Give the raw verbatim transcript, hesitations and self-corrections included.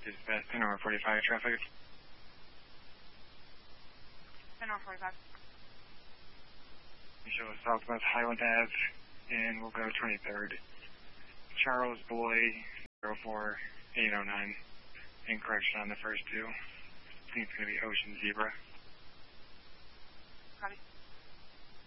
Dispatch ten over forty-five traffic. ten over forty-five. We show Southwest Highland Ave, and we'll go twenty-third. Charles Boyd, zero four eight oh nine. Incorrection on the first two. I think it's going to be Ocean Zebra.